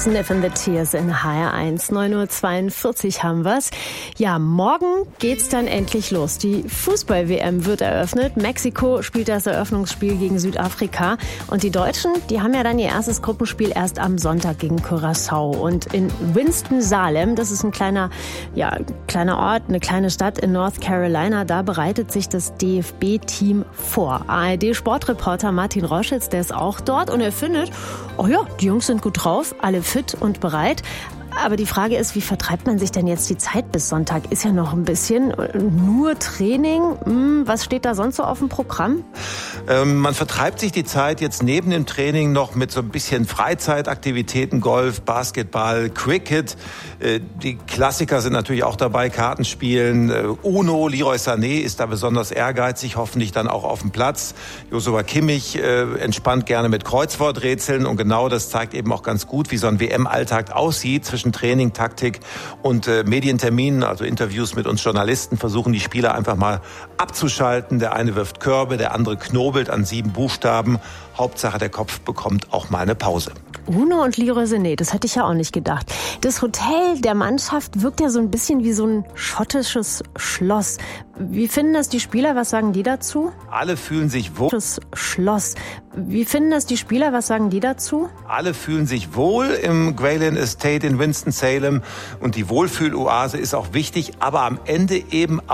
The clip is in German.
Sniff and the Tears in HR1. 9:42 Uhr haben wir's. Ja, morgen geht's dann endlich los. Die Fußball-WM wird eröffnet. Mexiko spielt das Eröffnungsspiel gegen Südafrika. Und die Deutschen, die haben ja dann ihr erstes Gruppenspiel erst am Sonntag gegen Curaçao. Und in Winston-Salem, das ist ein kleiner Ort, eine kleine Stadt in North Carolina, da bereitet sich das DFB-Team vor. ARD-Sportreporter Martin Roschitz, der ist auch dort und er findet, oh ja, die Jungs sind gut drauf, alle fit und bereit. Aber die Frage ist, wie vertreibt man sich denn jetzt die Zeit bis Sonntag? Ist ja noch ein bisschen nur Training. Was steht da sonst so auf dem Programm? Man vertreibt sich die Zeit jetzt neben dem Training noch mit so ein bisschen Freizeitaktivitäten, Golf, Basketball, Cricket. Die Klassiker sind natürlich auch dabei, Kartenspielen. Uno, Leroy Sané ist da besonders ehrgeizig, hoffentlich dann auch auf dem Platz. Joshua Kimmich entspannt gerne mit Kreuzworträtseln. Und genau das zeigt eben auch ganz gut, wie so ein WM-Alltag aussieht. Zwischen Training, Taktik und Medienterminen, also Interviews mit uns Journalisten, versuchen die Spieler einfach mal abzuschalten. Der eine wirft Körbe, der andere knobelt an 7 Buchstaben. Hauptsache, der Kopf bekommt auch mal eine Pause. Uno und Leroy Sané, das hätte ich ja auch nicht gedacht. Das Hotel der Mannschaft wirkt ja so ein bisschen wie so ein schottisches Schloss. Wie finden das die Spieler? Was sagen die dazu? Alle fühlen sich wohl. Schloss. Wie finden das die Spieler? Was sagen die dazu? Alle fühlen sich wohl im Grayling Estate in Winston-Salem. Und die Wohlfühloase ist auch wichtig, aber am Ende eben